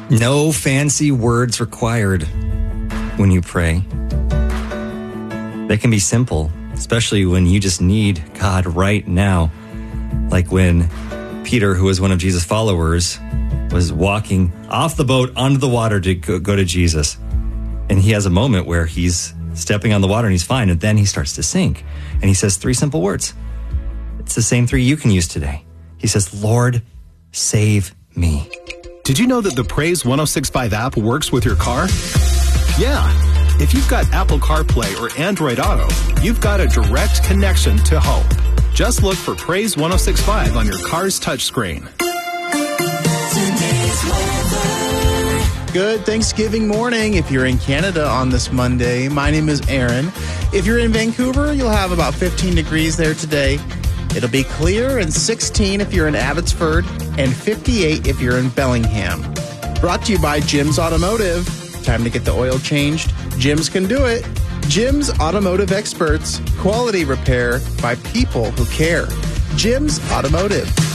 No fancy words required when you pray. They can be simple, especially when you just need God right now. Like when Peter, who was one of Jesus' followers, was walking off the boat onto the water to go to Jesus. And he has a moment where he's stepping on the water and he's fine. And then he starts to sink. And he says 3 simple words. It's the same 3 you can use today. He says, Lord, save me. Did you know that the Praise 106.5 app works with your car? Yeah. If you've got Apple CarPlay or Android Auto, you've got a direct connection to hope. Just look for Praise 106.5 on your car's touchscreen. Good Thanksgiving morning if you're in Canada on this Monday. My name is Aaron. If you're in Vancouver, you'll have about 15 degrees there today. It'll be clear and 16 if you're in Abbotsford and 58 if you're in Bellingham. Brought to you by Jim's Automotive. Time to get the oil changed. Jim's can do it. Jim's Automotive Experts. Quality repair by people who care. Jim's Automotive.